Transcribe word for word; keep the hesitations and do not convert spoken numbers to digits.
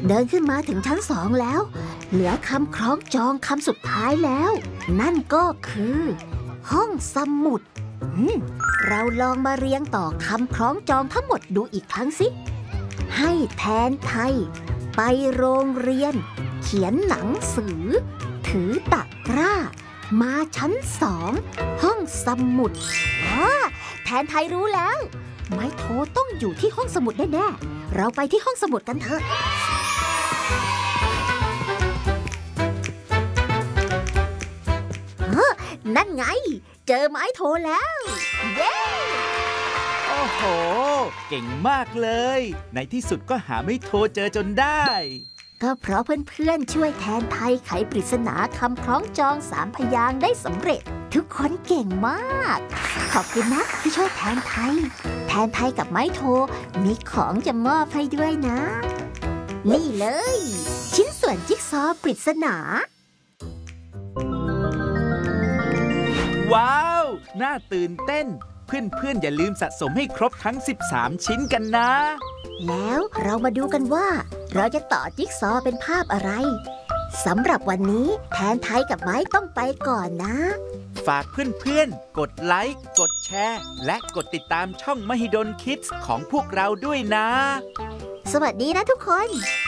เดินขึ้นมาถึงชั้นสองแล้วเหลือคำคล้องจองคำสุดท้ายแล้วนั่นก็คือห้องสมุดเราลองมาเรียงต่อคำคล้องจองทั้งหมดดูอีกครั้งสิให้แทนไทยไปโรงเรียนเขียนหนังสือถือตะกร้ามาชั้นสองห้องสมุดอ๋อแทนไทยรู้แล้วไม้โทต้องอยู่ที่ห้องสมุดแน่ๆเราไปที่ห้องสมุดกันเถอะเออนั่นไงเจอไม้โทแล้วเย้โอ้โหเก่งมากเลยในที่สุดก็หาไม้โทเจอจนได้ก็เพราะเพื่อนๆช่วยแทนไทยไขปริศนาคำคล้องจองสามพยางค์ได้สำเร็จทุกคนเก่งมากขอบคุณนะที่ช่วยแทนไทยแทนไทยกับไม้โทมีของจะมอบให้ด้วยนะนี่เลยชิ้นส่วนจิ๊กซอว์ปริศนาว้าวน่าตื่นเต้นเพื่อนๆอย่าลืมสะสมให้ครบทั้งสิบสามชิ้นกันนะแล้วเรามาดูกันว่าเราจะต่อจิ๊กซอว์เป็นภาพอะไรสำหรับวันนี้แทนไทยกับไม้ต้องไปก่อนนะฝากเพื่อนๆกดไลค์กดแชร์และกดติดตามช่อง Mahidol Kids ของพวกเราด้วยนะสวัสดีนะทุกคน